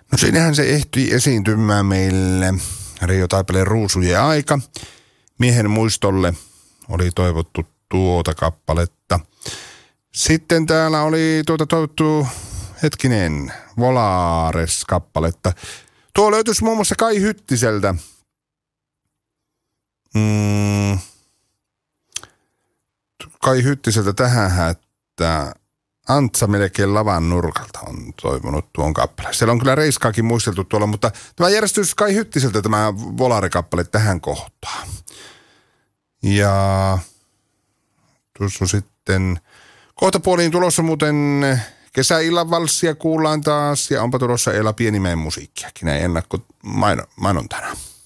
No siinähän se ehti esiintymään meille Reijo Taipaleen Ruusujen aika. Miehen muistolle oli toivottu tuota kappaletta. Sitten täällä oli toivottu, Volares-kappaletta. Tuo löytyisi muun muassa Kai Hyttiseltä. Kai Hyttiseltä tähän, että Antsa melkein lavan nurkalta on toivonut tuon kappaleen. Siellä on kyllä Reiskaakin muisteltu tuolla, mutta tämä järjestys Kai Hyttiseltä tämä Volare-kappale tähän kohtaan. Ja tuossa sitten kohtapuoliin tulossa muuten kesäillan valssia kuullaan taas ja onpa tulossa Eila Pienimäen musiikkiakin näin ennakko mainontana.